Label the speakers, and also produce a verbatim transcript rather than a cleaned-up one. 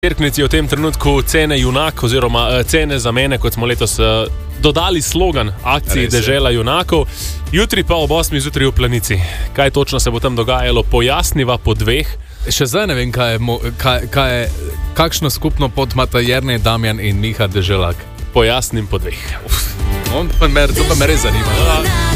Speaker 1: Cerknici v tem trenutku cene junak oziroma uh, cene za mene, kot smo letos uh, dodali slogan akciji Dežela junakov. Jutri pa ob osmih zjutraj v Planici. Kaj točno se bo tam dogajalo, pojasniva po dveh.
Speaker 2: Še zdaj ne vem, kaj je, kaj, kaj je kakšno skupno pot imata Jernej Damjan in Miha Deželak.
Speaker 1: Pojasnim po dveh.
Speaker 2: On pa me, to pa me res zanima.